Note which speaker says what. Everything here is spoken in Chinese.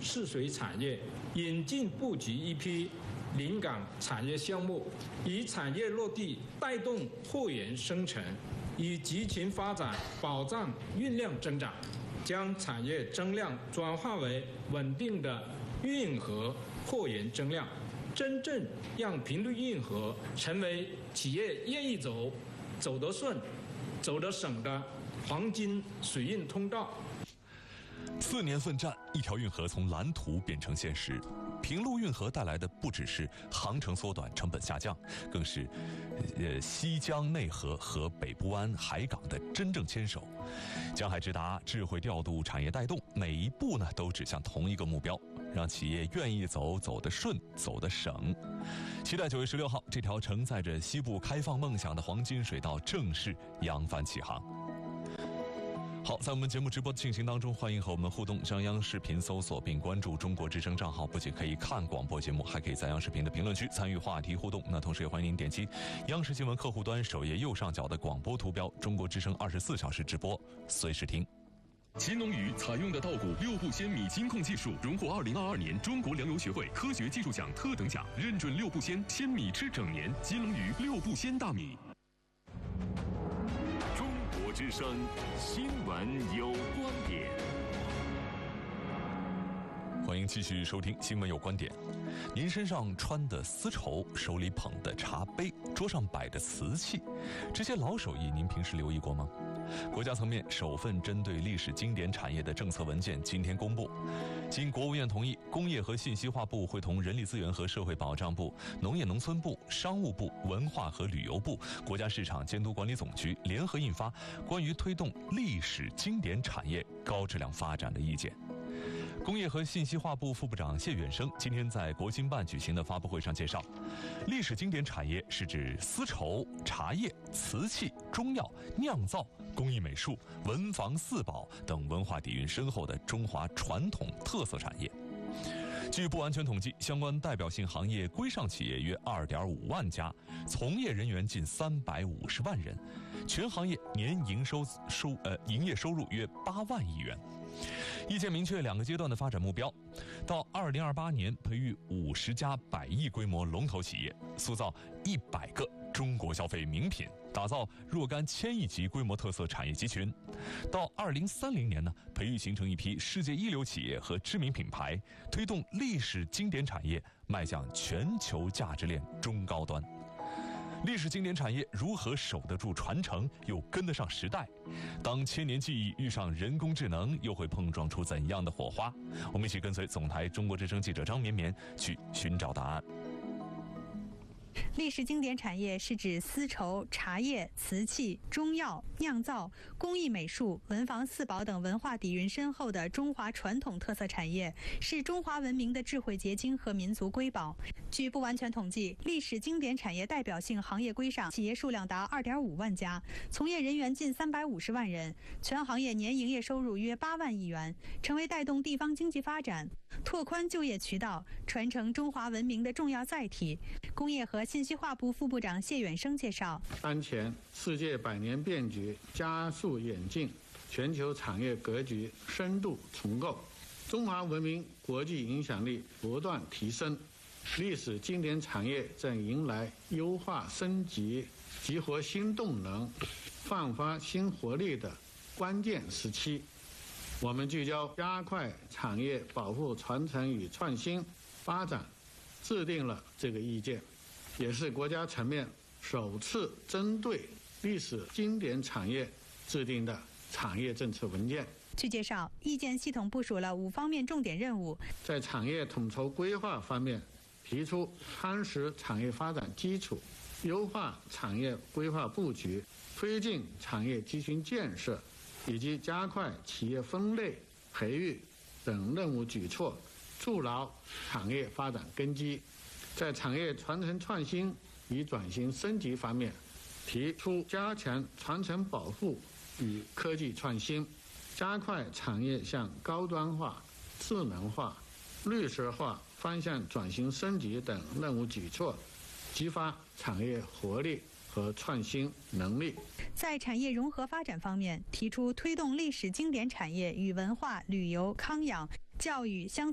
Speaker 1: 试水产业，引进布局一批临港产业项目，以产业落地带动货源生成，以集群发展保障运量增长，将产业增量转化为稳定的运河货源增量，真正让平陆运河成为企业愿意走、走得顺、走得省的黄金水运通道。
Speaker 2: 4年奋战，一条运河从蓝图变成现实。平陆运河带来的不只是航程缩短、成本下降，更是西江内河和北部湾海港的真正牵手。江海直达，智慧调度，产业带动，每一步呢都指向同一个目标，让企业愿意走，走得顺，走得省。期待9月16号，这条承载着西部开放梦想的黄金水道正式扬帆起航。好，在我们节目直播的进行当中，欢迎和我们互动。上央视频搜索并关注中国之声账号，不仅可以看广播节目，还可以在央视频的评论区参与话题互动。那同时也欢迎您点击央视新闻客户端首页右上角的广播图标，中国之声24小时直播，随时听。
Speaker 3: 金龙鱼采用的稻谷6步鲜米金控技术，荣获2022年中国粮油学会科学技术奖特等奖，认准6步鲜，鲜米吃整年。金龙鱼6步鲜大米。之声新闻有观点，
Speaker 2: 欢迎继续收听新闻有观点。您身上穿的丝绸，手里捧的茶杯，桌上摆的瓷器，这些老手艺您平时留意过吗？国家层面首份针对历史经典产业的政策文件今天公布，经国务院同意，工业和信息化部会同人力资源和社会保障部、农业农村部、商务部、文化和旅游部、国家市场监督管理总局联合印发关于推动历史经典产业高质量发展的意见。工业和信息化部副部长谢远生今天在国新办举行的发布会上介绍，历史经典产业是指丝绸、茶叶、瓷器、中药、酿造、工艺美术、文房四宝等文化底蕴深厚的中华传统特色产业。据不完全统计，相关代表性行业规上企业约2.5万家，从业人员近350万人，全行业年营业收入约8万亿元。意见明确2个阶段的发展目标，到2028年培育50家100亿规模龙头企业，塑造100个中国消费名品，打造若干1000亿级规模特色产业集群。到2030年呢，培育形成一批世界一流企业和知名品牌，推动历史经典产业迈向全球价值链中高端。历史经典产业如何守得住传承，又跟得上时代？当千年记忆遇上人工智能，又会碰撞出怎样的火花？我们一起跟随总台中国之声记者张绵绵去寻找答案。
Speaker 4: 历史经典产业是指丝绸、茶叶、瓷器、中药、酿造、工艺美术、文房四宝等文化底蕴深厚的中华传统特色产业，是中华文明的智慧结晶和民族瑰宝。据不完全统计，历史经典产业代表性行业规上企业数量达2.5万家，从业人员近350万人，全行业年营业收入约8万亿元，成为带动地方经济发展、拓宽就业渠道、传承中华文明的重要载体。工业和信息化部副部长谢远生介绍，
Speaker 5: 当前世界百年变局加速演进，全球产业格局深度重构，中华文明国际影响力不断提升，历史经典产业正迎来优化升级、激活新动能、焕发新活力的关键时期。我们聚焦加快产业保护传承与创新发展，制定了这个意见，也是国家层面首次针对历史经典产业制定的产业政策文件。
Speaker 4: 据介绍，意见系统部署了5方面重点任务，
Speaker 5: 在产业统筹规划方面，提出夯实产业发展基础，优化产业规划布局，推进产业集群建设，以及加快企业分类、培育等任务举措，筑牢产业发展根基。在产业传承创新与转型升级方面，提出加强传承保护与科技创新，加快产业向高端化、智能化、绿色化方向转型升级等任务举措，激发产业活力和创新能力。
Speaker 4: 在产业融合发展方面，提出推动历史经典产业与文化、旅游、康养、教育、乡